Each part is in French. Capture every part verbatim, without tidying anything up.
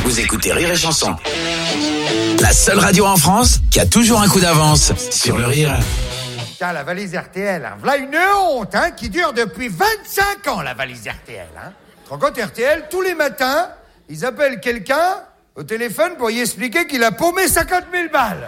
Vous écoutez Rire et Chanson. La seule radio en France qui a toujours un coup d'avance sur le rire. Tiens, la valise R T L, hein. Voilà une honte, hein, qui dure depuis vingt-cinq ans, la valise R T L, hein. Tu te rends compte, R T L, tous les matins, ils appellent quelqu'un au téléphone pour y expliquer qu'il a paumé cinquante mille balles.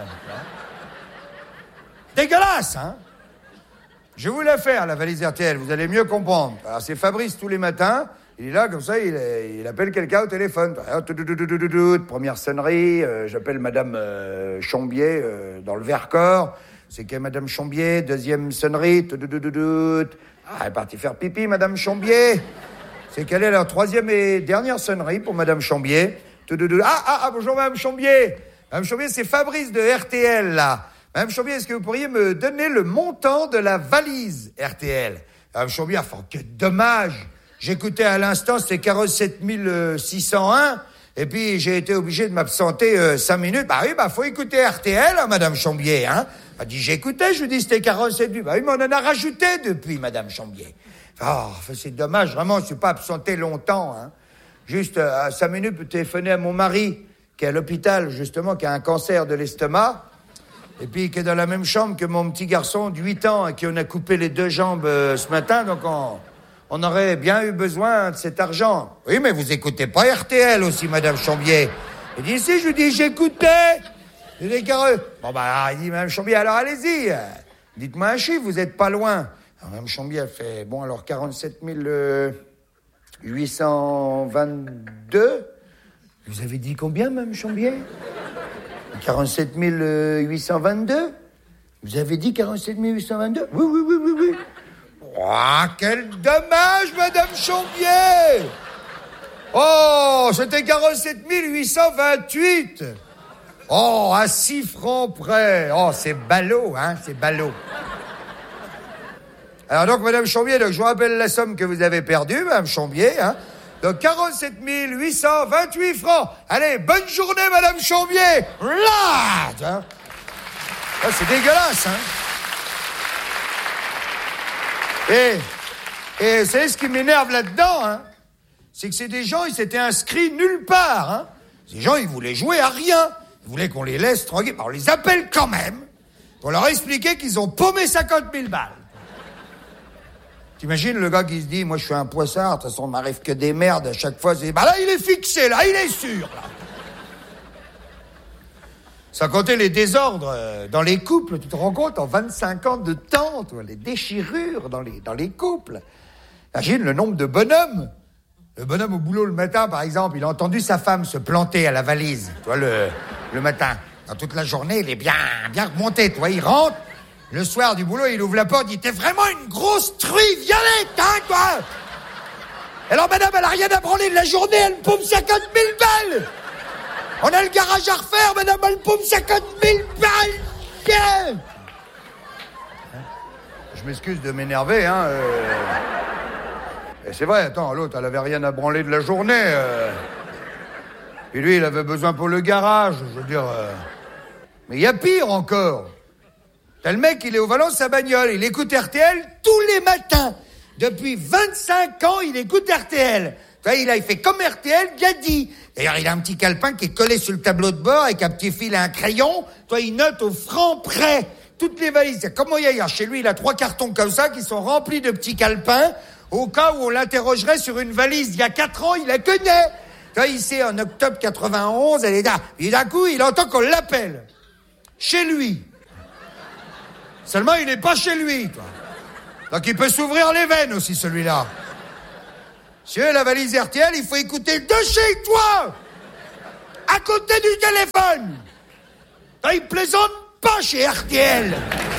Dégueulasse, hein. Je vais vous la faire, la valise R T L, vous allez mieux comprendre. Alors, c'est Fabrice tous les matins, il est là, comme ça, il, est, il appelle quelqu'un au téléphone. Première sonnerie, euh, j'appelle Madame euh, Chambier euh, dans le Vercors. C'est que Madame Chambier, deuxième sonnerie. Ah, elle est partie faire pipi, Madame Chambier. C'est quelle est la troisième et dernière sonnerie pour Madame Chambier. Ah, ah, ah, bonjour Madame Chambier. Madame Chambier, c'est Fabrice de R T L, là. Madame Chambier, est-ce que vous pourriez me donner le montant de la valise R T L? Madame Chambier, enfin, quel dommage. J'écoutais à l'instant, c'était quarante-sept mille six cent un, et puis j'ai été obligé de m'absenter euh, cinq minutes. Bah oui, bah faut écouter R T L, hein, Madame Chambier, hein. Elle a dit, j'écoutais, je lui dis, c'était quarante-sept mille. Bah oui, mais on en a rajouté depuis, Madame Chambier. Oh, c'est dommage, vraiment, je suis pas absenté longtemps, hein. Juste, euh, à cinq minutes, je téléphoner à mon mari, qui est à l'hôpital, justement, qui a un cancer de l'estomac, et puis qui est dans la même chambre que mon petit garçon de huit ans, à qui on a coupé les deux jambes euh, ce matin, donc on... On aurait bien eu besoin de cet argent. Oui, mais vous écoutez pas R T L aussi, Madame Chambier. Il dit, si, je lui dis, j'écoutais. Il dit, carreux. Bon, bah, il dit, Madame Chambier, alors allez-y. Dites-moi un chiffre, vous êtes pas loin. Alors, Madame Chambier, elle fait, bon, alors, quarante-sept mille huit cent vingt-deux. Vous avez dit combien, Madame Chambier? quarante-sept mille huit cent vingt-deux. Vous avez dit quarante-sept mille huit cent vingt-deux? Oui, oui, oui, oui, oui. Oh, quel dommage, Madame Chambier! Oh, c'était quarante-sept mille huit cent vingt-huit! Oh, à six francs près! Oh, c'est ballot, hein, c'est ballot. Alors donc, Madame Chambier, donc, je vous rappelle la somme que vous avez perdue, Madame Chambier, hein. Donc, quarante-sept mille huit cent vingt-huit francs! Allez, bonne journée, Madame Chambier! Là! Hein. Oh, c'est dégueulasse, hein. Et, et vous savez ce qui m'énerve là-dedans, hein, c'est que c'est des gens, ils s'étaient inscrits nulle part, hein. Ces gens, ils voulaient jouer à rien. Ils voulaient qu'on les laisse tranquilles. On les appelle quand même pour leur expliquer qu'ils ont paumé cinquante mille balles. T'imagines le gars qui se dit, moi je suis un poissard, de toute façon, il m'arrive que des merdes à chaque fois. C'est, bah là, il est fixé, là, il est sûr, là. Sans compter les désordres dans les couples, tu te rends compte, en vingt-cinq ans de temps, toi, les déchirures dans les, dans les couples. Imagine le nombre de bonhommes. Le bonhomme au boulot le matin, par exemple, il a entendu sa femme se planter à la valise, tu vois, le, le matin. Dans toute la journée, il est bien, bien remonté, tu vois, il rentre. Le soir du boulot, il ouvre la porte, il dit, t'es vraiment une grosse truie violette, hein, toi. Alors, madame, elle a rien à branler de la journée, elle paume cinquante mille balles. On a le garage à refaire, madame, elle paume cinquante mille balles. Yeah. Je m'excuse de m'énerver, hein. Euh... Et c'est vrai, attends, l'autre, elle avait rien à branler de la journée. Euh... Et lui, il avait besoin pour le garage, je veux dire... Euh... Mais il y a pire encore. T'as le mec, il est au volant de sa bagnole, il écoute R T L tous les matins. Depuis vingt-cinq ans, il écoute R T L. Tu vois, il a il fait comme R T L, bien dit. D'ailleurs, il a un petit calepin qui est collé sur le tableau de bord avec un petit fil et un crayon. Toi, il note au franc près toutes les valises. Comme moi hier, chez lui, il a trois cartons comme ça qui sont remplis de petits calepins. Au cas où on l'interrogerait sur une valise il y a quatre ans, il la connaît. Tu vois, il sait, en octobre quatre-vingt-onze, elle est là. Et d'un coup, il entend qu'on l'appelle. Chez lui. Seulement, il n'est pas chez lui, toi. Donc, il peut s'ouvrir les veines aussi, celui-là. Monsieur, la valise R T L, il faut écouter de chez toi, à côté du téléphone. Là, il plaisante pas chez R T L.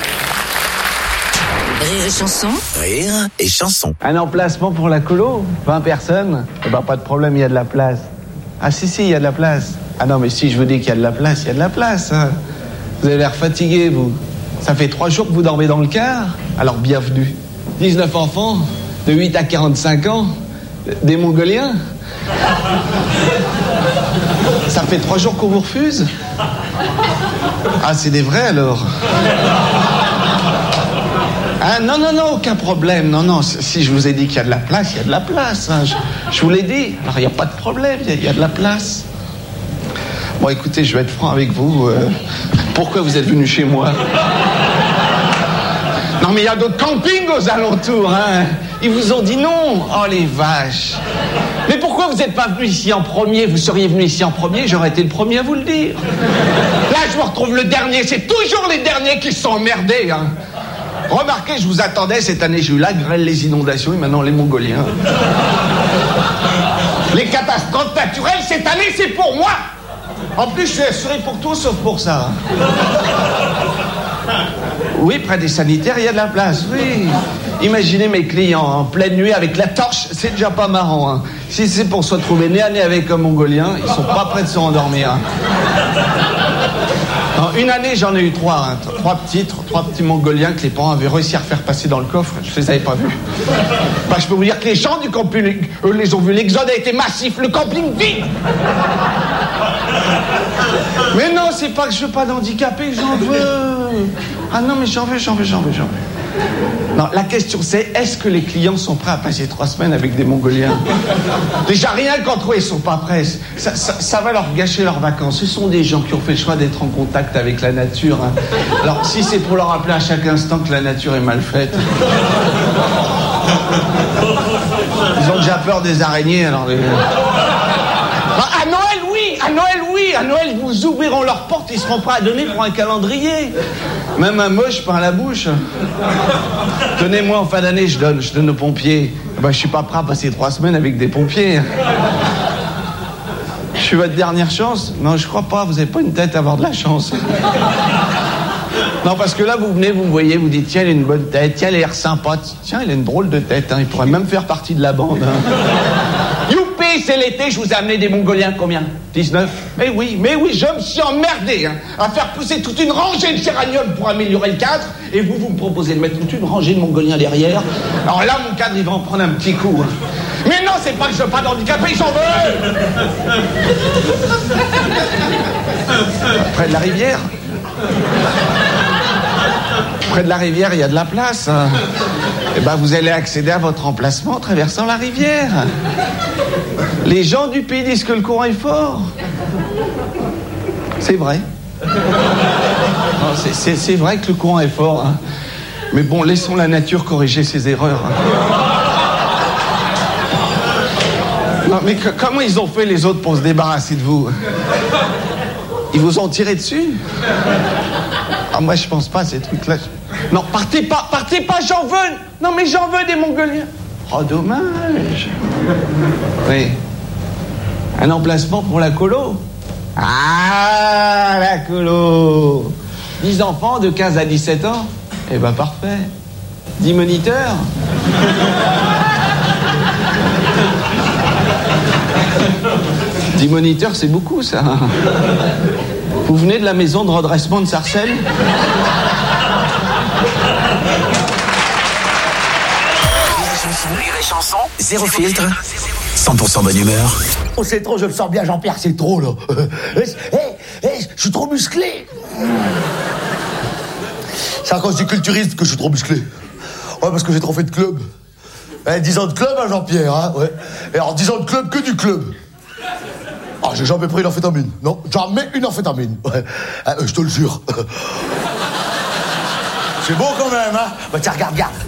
Rire et chanson. Rire et chanson. Un emplacement pour la colo, vingt personnes. Eh ben, pas de problème, il y a de la place. Ah si, si, il y a de la place. Ah non, mais si je vous dis qu'il y a de la place, il y a de la place. Hein. Vous avez l'air fatigué, vous. Ça fait trois jours que vous dormez dans le car. Alors bienvenue. dix-neuf enfants, de huit à quarante-cinq ans. Des Mongoliens. Ça fait trois jours qu'on vous refuse. Ah, c'est des vrais alors. Ah non, non, non, aucun problème. Non, non, si je vous ai dit qu'il y a de la place, il y a de la place. Hein. Je, je vous l'ai dit. Alors, il n'y a pas de problème, il y, y a de la place. Bon, écoutez, je vais être franc avec vous. Euh, pourquoi vous êtes venu chez moi? Non, mais il y a d'autres campings aux alentours, hein. Ils vous ont dit non. Oh, les vaches. Mais pourquoi vous n'êtes pas venu ici en premier? Vous seriez venu ici en premier, j'aurais été le premier à vous le dire. Là, je me retrouve le dernier. C'est toujours les derniers qui se sont emmerdés, hein. Remarquez, je vous attendais cette année. J'ai eu la grêle, les inondations et maintenant les Mongoliens. Les catastrophes naturelles, cette année, c'est pour moi. En plus, je suis assuré pour tout, sauf pour ça. Oui, près des sanitaires, il y a de la place, oui. Imaginez mes clients en pleine nuit avec la torche, c'est déjà pas marrant, hein. Si c'est pour se retrouver nez à nez avec un Mongolien, ils sont pas prêts de se rendormir, hein. Non, une année, j'en ai eu trois, hein. Trois petits, trois petits Mongoliens que les parents avaient réussi à refaire passer dans le coffre. Je les avais pas vus. Bah, je peux vous dire que les gens du camping, eux, les ont vus. L'exode a été massif, le camping vide. Mais non, c'est pas que je veux pas d'handicapés, j'en veux. Ah non, mais j'en veux, j'en veux, j'en veux, j'en veux. Non, la question c'est, est-ce que les clients sont prêts à passer trois semaines avec des Mongoliens? Déjà, rien qu'entre eux, ils sont pas prêts. Ça, ça, ça va leur gâcher leurs vacances. Ce sont des gens qui ont fait le choix d'être en contact avec la nature, hein. Alors, si c'est pour leur rappeler à chaque instant que la nature est mal faite... Ils ont déjà peur des araignées, alors... Les... À Noël, oui, à Noël, oui, à Noël, ils vous ouvriront leurs portes, ils seront prêts à donner pour un calendrier. Même un moche par la bouche. Tenez-moi, en fin d'année, je donne, je donne aux pompiers. Ben, je suis pas prêt à passer trois semaines avec des pompiers. Je suis votre dernière chance? Non, je crois pas, vous avez pas une tête à avoir de la chance. Non, parce que là, vous venez, vous me voyez, vous dites, tiens, il a une bonne tête, tiens, il a l'air sympa, tiens, il a une drôle de tête, hein. Il pourrait même faire partie de la bande, hein. Youpi, c'est l'été, je vous ai amené des Mongoliens, combien? dix-neuf? Mais oui, mais oui, je me suis emmerdé, hein, à faire pousser toute une rangée de géraniums pour améliorer le cadre, et vous, vous me proposez de mettre toute une rangée de Mongoliens derrière. Alors là, mon cadre, il va en prendre un petit coup, hein. Mais non, c'est pas que je veux pas d'handicapés, j'en veux. Près de la rivière. Près de la rivière, il y a de la place, hein. Et ben, vous allez accéder à votre emplacement en traversant la rivière. Les gens du pays disent que le courant est fort. C'est vrai. Non, c'est, c'est, c'est vrai que le courant est fort, hein. Mais bon, laissons la nature corriger ses erreurs, hein. Non, mais que, comment ils ont fait les autres pour se débarrasser de vous? Ils vous ont tiré dessus? Ah, moi, je pense pas à ces trucs-là. Non, partez pas, partez pas, j'en veux. Non, mais j'en veux des Mongoliens. Oh, dommage. Oui. Un emplacement pour la colo. Ah, la colo. dix enfants de quinze à dix-sept ans. Eh ben, parfait. dix moniteurs. dix moniteurs, c'est beaucoup, ça. Vous venez de la maison de redressement de Sarcelles? Rire et chanson, zéro filtre, cent pour cent bonne humeur. Oh, c'est trop, je le sens bien, Jean-Pierre, c'est trop, là. Hé, hé, hé, je suis trop musclé. C'est à cause du culturiste que je suis trop musclé. Ouais, parce que j'ai trop fait de club. Eh, dix ans de club, hein, Jean-Pierre, hein, ouais. Et alors, dix ans de club, que du club. Ah, j'ai jamais pris une amphétamine. Non, jamais une amphétamine. Ouais. Ah, euh, je te le jure. C'est beau quand même, hein. Bah tiens, regarde, regarde.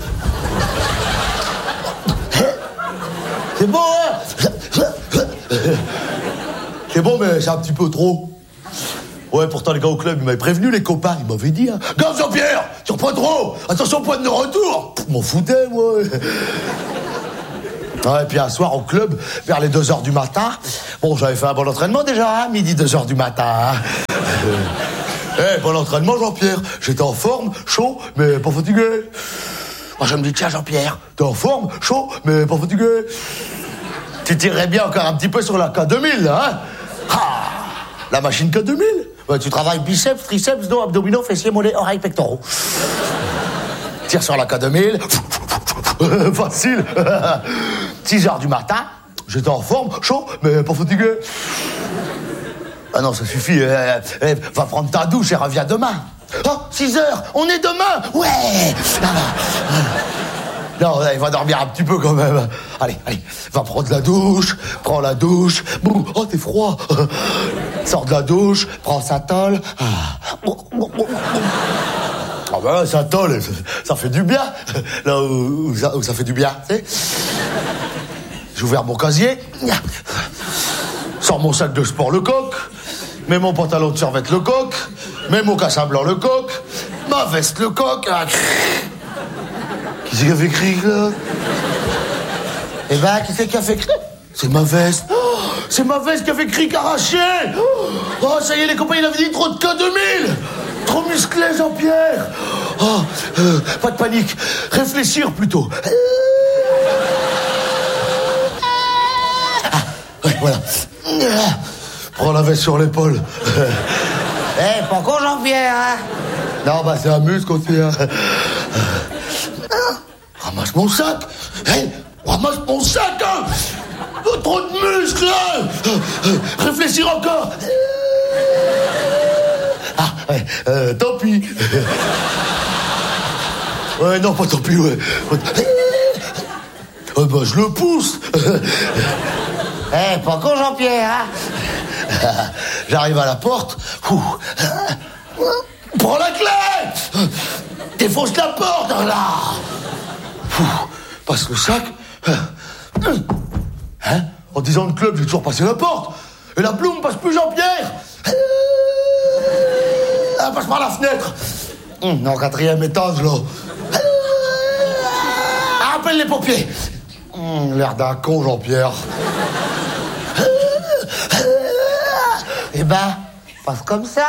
C'est beau, hein. C'est beau, mais c'est un petit peu trop. Ouais, pourtant, les gars au club, ils m'avaient prévenu, les copains. Ils m'avaient dit, hein. Gars, Jean-Pierre, tu reprends trop. Attention au point de retour. Pff, m'en foutais, moi. Ouais, et puis un soir au club, vers les deux heures du matin, bon, j'avais fait un bon entraînement déjà, hein, midi deux heures du matin. Hein. Eh, hey, bon entraînement, Jean-Pierre. J'étais en forme, chaud, mais pas fatigué. Moi, je me dis, tiens, Jean-Pierre, t'es en forme, chaud, mais pas fatigué. Tu tirerais bien encore un petit peu sur la K deux mille, hein. Ah, la machine K deux mille. Ouais, tu travailles biceps, triceps, dos, abdominaux, fessiers, mollets, oreilles, pectoraux. Tire sur la K deux mille. Facile. six heures du matin, j'étais en forme, chaud, mais pas fatigué. Ah non, ça suffit. Euh, euh, va prendre ta douche et reviens demain. Oh, six heures, on est demain. Ouais. Non, il va dormir un petit peu quand même. Allez, allez, va prendre la douche, prends la douche. Bouh, oh, t'es froid. Sors de la douche, prends sa tôle. Ah, ah ben, sa tôle, ça fait du bien. Là où, où, ça, où ça fait du bien, tu sais. J'ai ouvert mon casier. Sors mon sac de sport Lecoq. Mets mon pantalon de survêt Lecoq. Mets mon cassin blanc Lecoq. Ma veste Lecoq. Ah, qui c'est qui a fait cric, là? Eh ben, qui c'est qui a fait cric? C'est ma veste. Oh, c'est ma veste qui a fait cric arraché. Oh, ça y est, les copains, il avait dit trop de K deux mille. Trop musclé, Jean-Pierre. Oh, euh, pas de panique. Réfléchir, plutôt. Ah, ouais, voilà. Prends la veste sur l'épaule. Eh, hey, pas con, Jean-Pierre, hein? Non, bah, c'est un muscle aussi, hein. Ramasse mon sac. Hey, ramasse mon sac, hein. Oh, trop de muscles, hein. Réfléchir encore. Ah, ouais, euh, tant pis. Ouais, non, pas tant pis, ouais. Euh, bah, je le pousse. Eh, hey, pas con, Jean-Pierre, hein? J'arrive à la porte. Ouh. Prends la clé. Défonce la porte, là. Ouh. Passe le sac. Hein? En disant le club, j'ai toujours passé la porte. Et la plume passe plus, Jean-Pierre. Elle passe par la fenêtre. Hum, en quatrième étage, là. Appelle les pompiers. Hum, l'air d'un con, Jean-Pierre. Eh ben, passe comme ça.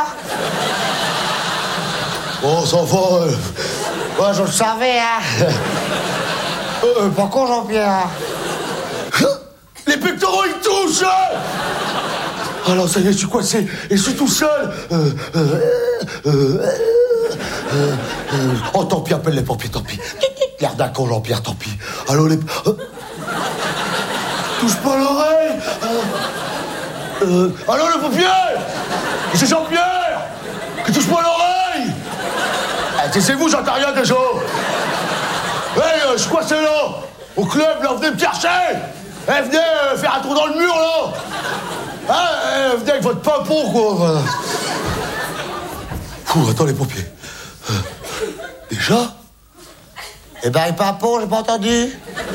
Oh, ça va. Euh... Ouais, je le savais, hein. euh, pas con, Jean-Pierre. Les pectoraux, ils touchent. Alors, ça y est, je suis coincé. Et je suis tout seul. Euh, euh, euh, euh, euh, euh. Oh, tant pis, appelle les pompiers, tant pis. L'air d'un con, Jean-Pierre, tant pis. Allô, les... Euh. Touche pas l'oreille. Euh, euh. Allô, le pompier. C'est Jean-Pierre. Qui touche pas l'oreille. Eh, c'est vous, j'entends rien déjà. Eh, hey, euh, je suis coincé là. Au club, là, venez me chercher. Eh, venez euh, faire un trou dans le mur, là. Ah, eh, venez avec votre pimpon, quoi. Voilà. Ouh, attends, les pompiers. Euh, déjà? Eh ben, les pimpons, j'ai pas entendu.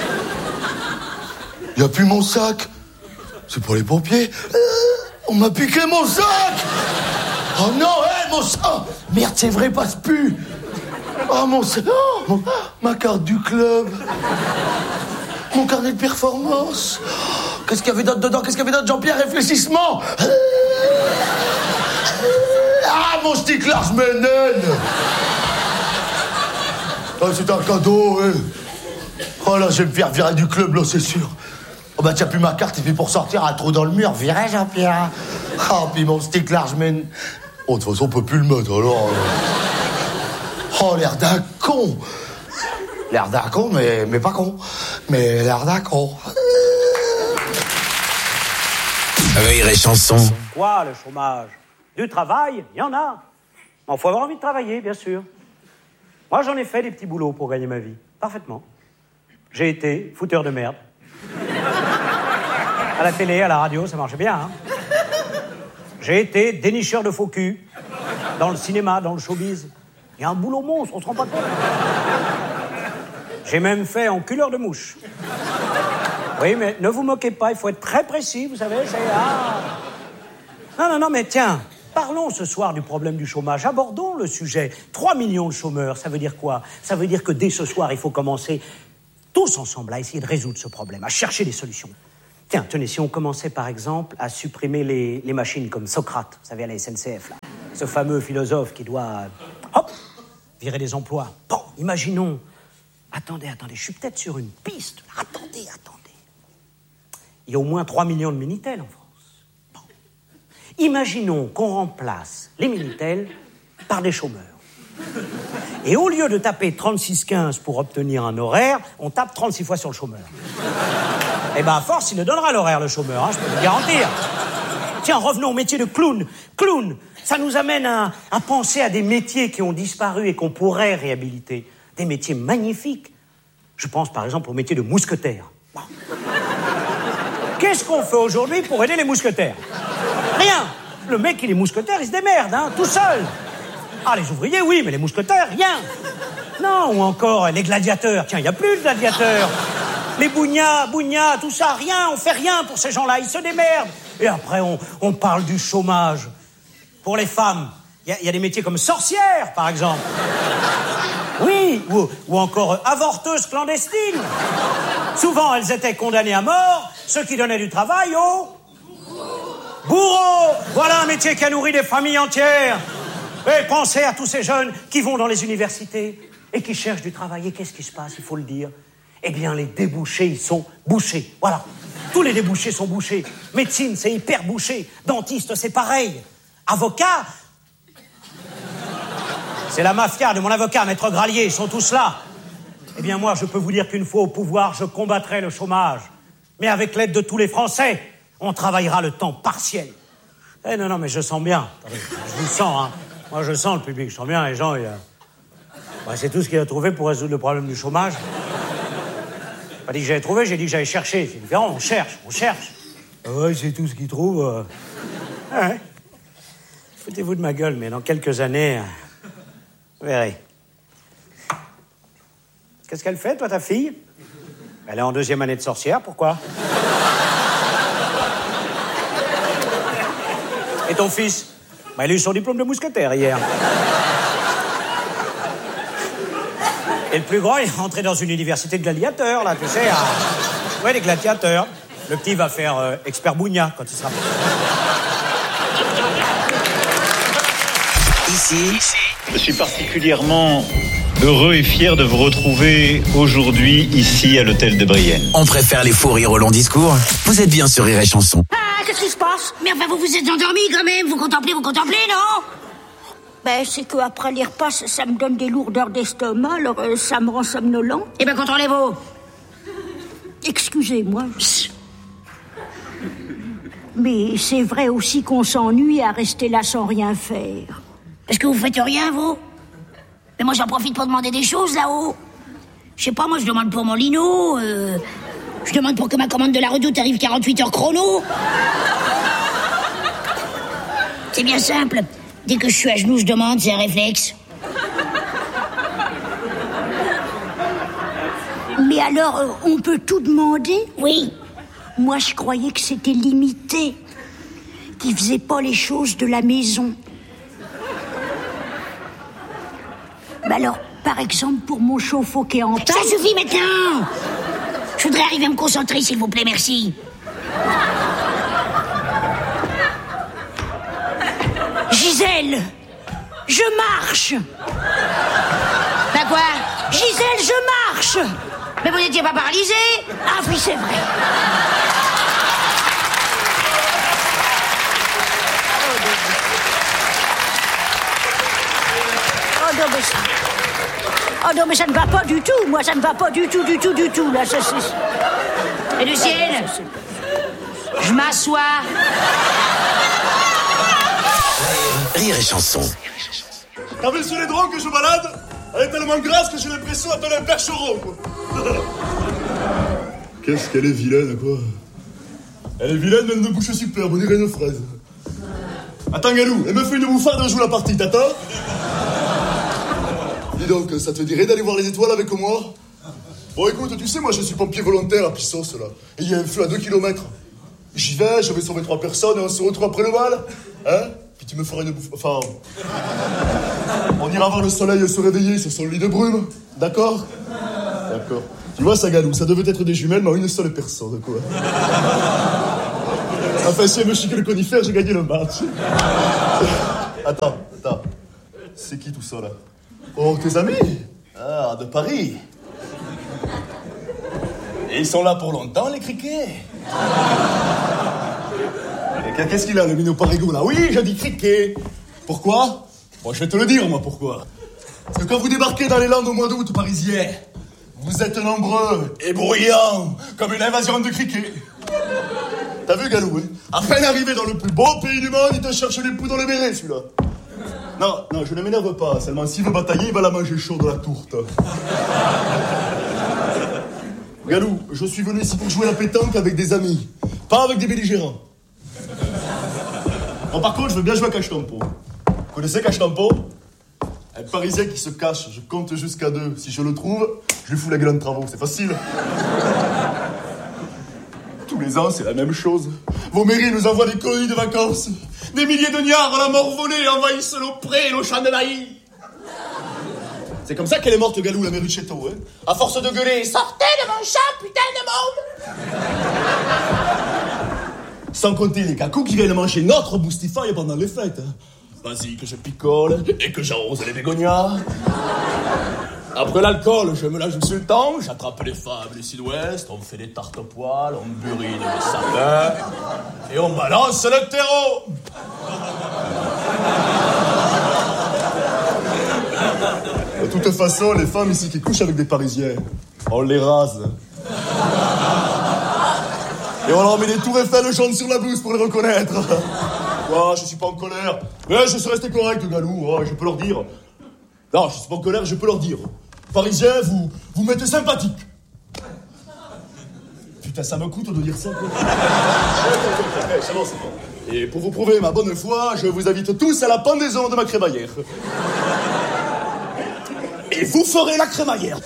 Il a plus mon sac. C'est pour les pompiers. Euh, on m'a piqué mon sac. Oh non, hé, hey, mon sac. Merde, c'est vrai, passe plus. Oh, mon sac. Oh, mon... ma carte du club. Mon carnet de performance. Qu'est-ce qu'il y avait d'autre dedans? Qu'est-ce qu'il y avait d'autre, Jean-Pierre? Réfléchissement. Ah, mon stick large ménène. Oh, c'est un cadeau, hein. Oh là, je vais me faire virer du club, là, c'est sûr. Oh bah, tiens, plus ma carte, et puis pour sortir, un trou dans le mur, viré, Jean-Pierre. Oh, puis mon stick large mène. Oh, de toute façon, on peut plus le mettre, alors. Oh, l'air d'un con. L'air d'un con, mais, mais pas con. Mais l'air d'un con. Rire et chanson. Quoi, le chômage? Du travail, il y en a. Il faut avoir envie de travailler, bien sûr. Moi, j'en ai fait des petits boulots pour gagner ma vie. Parfaitement. J'ai été fouteur de merde. À la télé, à la radio, ça marchait bien, hein. J'ai été dénicheur de faux cul. Dans le cinéma, dans le showbiz. Il y a un boulot monstre, on se rend pas compte. J'ai même fait enculeur de mouche. Oui, mais ne vous moquez pas, il faut être très précis, vous savez, c'est... Ah. Non, non, non, mais tiens, parlons ce soir du problème du chômage. Abordons le sujet. trois millions de chômeurs, ça veut dire quoi? Ça veut dire que dès ce soir, il faut commencer tous ensemble à essayer de résoudre ce problème, à chercher des solutions. Tiens, tenez, si on commençait par exemple à supprimer les, les machines comme Socrate, vous savez, à la S N C F, là. Ce fameux philosophe qui doit, hop, virer des emplois. Bon, imaginons... Attendez, attendez, je suis peut-être sur une piste. Attendez, attendez. Il y a au moins trois millions de Minitel en France. Bon. Imaginons qu'on remplace les Minitel par des chômeurs. Et au lieu de taper trente-six quinze pour obtenir un horaire, on tape trente-six fois sur le chômeur. Eh ben, à force, il le donnera l'horaire, le chômeur, hein, je peux vous le garantir. Tiens, revenons au métier de clown. Clown, ça nous amène à, à penser à des métiers qui ont disparu et qu'on pourrait réhabiliter. Des métiers magnifiques. Je pense par exemple au métier de mousquetaire. Bon. Qu'est-ce qu'on fait aujourd'hui pour aider les mousquetaires? Rien. Le mec, il est mousquetaire, il se démerde, hein, tout seul. Ah, les ouvriers, oui, mais les mousquetaires, rien. Non, ou encore les gladiateurs. Tiens, il n'y a plus de gladiateurs. Les bougnats, bougnats, tout ça, rien, on fait rien pour ces gens-là, ils se démerdent. Et après, on, on parle du chômage. Pour les femmes, il y, y a des métiers comme sorcières, par exemple. Oui, ou, ou encore avorteuses clandestines. Souvent, elles étaient condamnées à mort, ceux qui donnaient du travail aux bourreaux. Voilà un métier qui a nourri des familles entières. Et pensez à tous ces jeunes qui vont dans les universités et qui cherchent du travail. Et qu'est-ce qui se passe, il faut le dire? Eh bien, les débouchés, ils sont bouchés. Voilà. Tous les débouchés sont bouchés. Médecine, c'est hyper bouché. Dentiste, c'est pareil. Avocat, c'est la mafia de mon avocat, Maître Gralier, ils sont tous là. Eh bien, moi, je peux vous dire qu'une fois au pouvoir, je combattrai le chômage. Mais avec l'aide de tous les Français, on travaillera le temps partiel. Eh non, non, mais je sens bien. Attendez, je vous sens, hein. Moi, je sens le public, je sens bien les gens. Il a... bah, c'est tout ce qu'il a trouvé pour résoudre le problème du chômage. J'ai pas dit que j'avais trouvé, j'ai dit que j'avais cherché. C'est différent, on cherche, on cherche. Ah ouais, c'est tout ce qu'il trouve. Euh... Ah ouais. Foutez-vous de ma gueule, mais dans quelques années, vous verrez. Qu'est-ce qu'elle fait, toi, ta fille? Elle est en deuxième année de sorcière, pourquoi? Et ton fils? Bah, il a eu son diplôme de mousquetaire hier. Et le plus grand, il est rentré dans une université de gladiateurs, là, tu sais. À... ouais, les gladiateurs. Le petit va faire euh, expert bougna quand il sera... Ici, je suis particulièrement heureux et fier de vous retrouver aujourd'hui ici à l'hôtel de Brienne. On préfère les fous rires au long discours. Vous êtes bien sur Rire et Chanson. Ah, qu'est-ce qui se passe? Mais enfin, vous vous êtes endormi quand même. Vous contemplez, vous contemplez, non? Ben, c'est qu'après les repas, ça me donne des lourdeurs d'estomac, alors euh, ça me rend somnolent. Eh ben, contrôlez-vous. Excusez-moi. Mais c'est vrai aussi qu'on s'ennuie à rester là sans rien faire. Est-ce que vous faites rien, vous? Mais moi, j'en profite pour demander des choses, là-haut. Je sais pas, moi, je demande pour mon lino, euh, je demande pour que ma commande de la Redoute arrive quarante-huit heures chrono. C'est bien simple. Dès que je suis à genoux, je demande, c'est un réflexe. Mais alors, euh, on peut tout demander? Oui. Moi, je croyais que c'était limité, qu'ils faisaient pas les choses de la maison. Bah alors, par exemple, pour mon chauffe-eau qui est en panne... Ça suffit maintenant! Je voudrais arriver à me concentrer, s'il vous plaît, merci. Gisèle, je marche. Bah quoi? Gisèle, je marche. Mais vous n'étiez pas paralysée? Ah oui, c'est vrai. Oh non, mais ça... Oh non, mais ça ne va pas du tout. Moi, ça ne va pas du tout, du tout, du tout. Là, ça, c'est... Et le ciel? Je m'assois. Rire et Chanson. T'as vu sur les drogues que je balade? Elle est tellement grasse que j'ai l'impression d'être un percheron, quoi. Qu'est-ce qu'elle est vilaine, quoi. Elle est vilaine, mais elle ne bouche superbe, on dirait une fraise. Attends, Galou, elle me fait une bouffarde, on joue la partie, t'attends? Dis donc, ça te dirait d'aller voir les étoiles avec moi? Bon, écoute, tu sais, moi, je suis pompier volontaire à Pissos, là. Et il y a un feu à deux kilomètres. J'y vais, je vais sauver trois personnes et on se retrouve après le bal. Hein? Puis tu me feras une bouffe... Enfin... On ira voir le soleil se réveiller sur son lit de brume. D'accord? D'accord. Tu vois, ça, Galou, ça devait être des jumelles, mais une seule personne, quoi. Enfin, si elle me chique le conifère, j'ai gagné le match. Attends, attends. C'est qui tout ça, là? Oh, tes amis? Ah, de Paris. Et ils sont là pour longtemps, les criquets. Qu'est-ce qu'il a, le minot parigo, là? Oui, j'ai dit criquet. Pourquoi? Bon, je vais te le dire, moi, pourquoi. Parce que quand vous débarquez dans les Landes au mois d'août parisiens, vous êtes nombreux et bruyants, comme une invasion de criquets. T'as vu, Galou, hein? À peine arrivé dans le plus beau pays du monde, il te cherche les poux dans le béret, celui-là. Non, non, je ne m'énerve pas. Seulement, s'il veut batailler, il va la manger chaud de la tourte. Galou, je suis venu ici pour jouer à la pétanque avec des amis, pas avec des belligérants. Bon, par contre, je veux bien jouer à cache-tampon. Vous connaissez cache-tampon? Un Parisien qui se cache, je compte jusqu'à deux. Si je le trouve, je lui fous la gueule en travaux, c'est facile. Tous les ans, c'est la même chose. Vos mairies nous envoient des colonies de vacances. Des milliers de niards à la mort volée envahissent nos prés et nos champs de maïs. C'est comme ça qu'elle est morte, Galou, la mairie de Chéteau, hein. À force de gueuler, sortez de mon champ, putain de monde. Sans compter les cacous qui viennent manger notre boostify pendant les fêtes. Hein. Vas-y, que je picole et que j'arrose les bégonias. Après l'alcool, je me la joue sur le temps, j'attrape les femmes du sud-ouest, on fait des tartes aux poils, on burine les sapins, et on balance le terreau. De toute façon, les femmes ici qui couchent avec des Parisiens, on les rase. Et on leur met des tours Eiffel jaunes sur la blouse pour les reconnaître. Ouais, je suis pas en colère, mais je suis resté correct, Galou, ouais, je peux leur dire. Non, je suis pas en colère, je peux leur dire. Parisiens, vous, vous m'êtes sympathique. Putain, ça me coûte de dire ça, quoi. C'est bon, c'est bon. Et pour vous prouver ma bonne foi, je vous invite tous à la pendaison de ma crémaillère. Et vous ferez la crémaillère.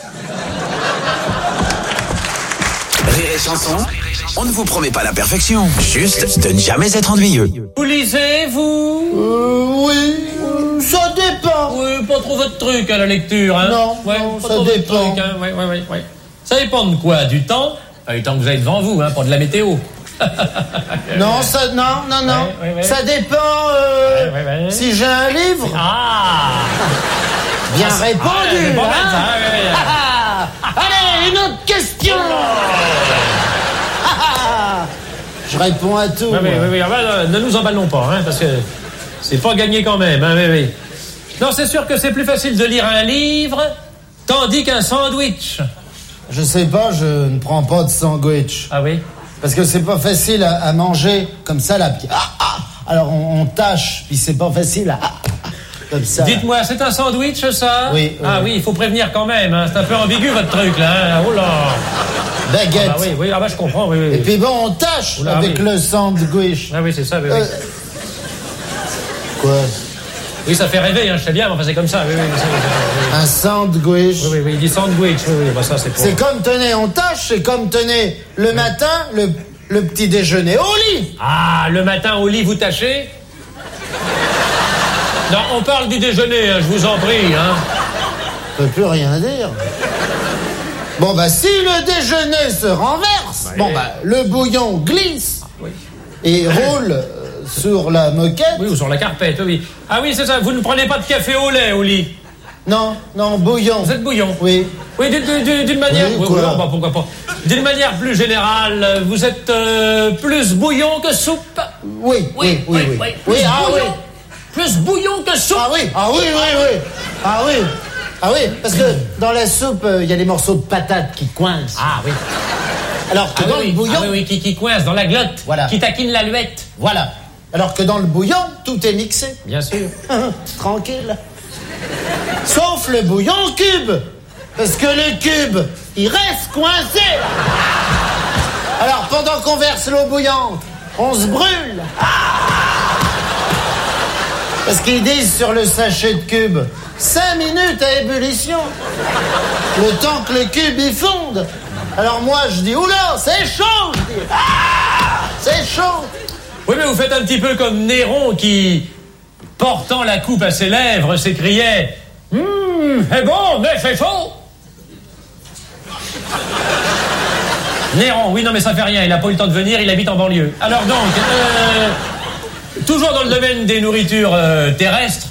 Rire et chanson, on ne vous promet pas la perfection, juste de ne jamais être ennuyeux. Vous lisez, vous? Euh, oui, euh, ça dépend. Oui, pas trop votre truc à la lecture, hein? Non, ouais, non, pas ça trop dépend. Votre truc, hein? Ouais, ouais, ouais, ouais. Ça dépend de quoi? Du temps? Ah, du temps que vous avez devant vous, hein, pas de la météo. Non, ça, non, non, non. Ouais, ouais, ouais. Ça dépend, euh, Ouais, ouais, ouais. si j'ai un livre. Ah! Bien Ah, répondu, ah, c'est pas hein? mal, ça, ouais, ouais, ouais. Ah, ah. Allez, une autre question. Ah, ah. Je réponds à tout. Oui, oui, oui, oui. Ah, bah, ne nous emballons pas, hein, parce que c'est pas gagné quand même, hein, oui, oui. Non, c'est sûr que c'est plus facile de lire un livre tandis qu'un sandwich. Je sais pas, je ne prends pas de sandwich. Ah oui? Parce que c'est pas facile à, à manger comme ça, là. Puis, ah, ah. Alors on, on tâche, puis c'est pas facile à... Ah, comme ça. Dites-moi, c'est un sandwich, ça? Oui. Ah oui, oui, il faut prévenir quand même, hein. C'est un peu ambigu, votre truc, là. Hein. Oh là! Baguette. Ah bah oui, oui, ah bah je comprends, oui, oui. Et puis bon, on tâche Oula, avec oui. le sandwich. Ah oui, c'est ça, oui, oui. Euh... Quoi? Oui, ça fait rêver, hein, je sais bien, mais enfin, c'est comme ça, oui, oui. oui, oui, oui. Un sandwich. Oui, oui, oui, il dit sandwich, oui, oui, bah ça, c'est pour... C'est comme, tenez, on tâche, c'est comme, tenez, le matin, le, le petit déjeuner au lit. Ah, le matin au lit, vous tâchez? Non, on parle du déjeuner, hein, je vous en prie, hein. Je peux plus rien dire. Bon, bah, si le déjeuner se renverse, Ouais. bon, bah, le bouillon glisse Oui. et roule euh, sur la moquette. Oui, ou sur la carpette, oui. Ah oui, c'est ça, vous ne prenez pas de café au lait au lit? Non, non, bouillon. Vous êtes bouillon? Oui. Oui, d'une, d'une, d'une manière... Oui, oui, quoi? oui, bah, pourquoi pas. D'une manière plus générale, vous êtes euh, plus bouillon que soupe? Oui, oui, oui, oui. Plus Oui, ah oui. bouillon, plus bouillon que soupe? Ah oui, ah oui, oui, oui. Ah oui. Ah oui, parce que dans la soupe, il y a les morceaux de patates qui coincent. Ah oui. Alors que Ah dans oui, le bouillon... ah oui, oui, qui, qui coince dans la glotte, Voilà. qui taquine la luette. Voilà. Alors que dans le bouillon, tout est mixé. Bien sûr. Tranquille. Sauf le bouillon cube. Parce que le cube, il reste coincé. Alors pendant qu'on verse l'eau bouillante, on se brûle. Parce qu'ils disent sur le sachet de cube, cinq minutes à ébullition. Le temps que le cube y fonde. Alors moi je dis, oula, c'est chaud. Je dis, ah, c'est chaud. Oui, mais vous faites un petit peu comme Néron qui, portant la coupe à ses lèvres, s'écriait « Hum, c'est bon, mais c'est chaud !» Néron, oui, non, mais ça fait rien, il n'a pas eu le temps de venir, il habite en banlieue. Alors donc, euh, toujours dans le domaine des nourritures euh, terrestres,